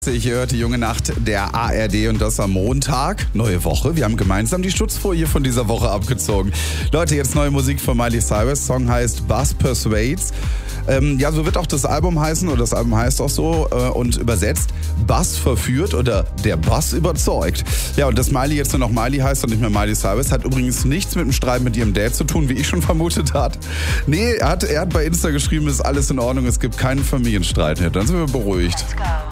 Ich hört die junge Nacht der ARD und das am Montag. Neue Woche. Wir haben gemeinsam die Schutzfolie von dieser Woche abgezogen. Leute, jetzt neue Musik von Miley Cyrus. Song heißt Buzz Persuades. Ja, so wird auch das Album heißen, oder das Album heißt auch so, und übersetzt Buzz verführt oder der Buzz überzeugt. Ja, und dass Miley jetzt nur noch Miley heißt und nicht mehr Miley Cyrus, hat übrigens nichts mit dem Streit mit ihrem Dad zu tun, wie ich schon vermutet hat. Nee, er hat bei Insta geschrieben, ist alles in Ordnung, es gibt keinen Familienstreit. Dann sind wir beruhigt. Let's go.